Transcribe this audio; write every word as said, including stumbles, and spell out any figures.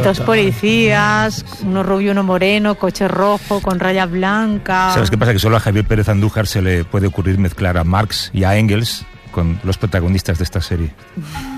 dos policías, uno rubio, uno moreno, coche rojo con rayas blancas. ¿Sabes qué pasa? Que solo a Javier Pérez Andújar se le puede ocurrir mezclar a Marx y a Engels con los protagonistas de esta serie.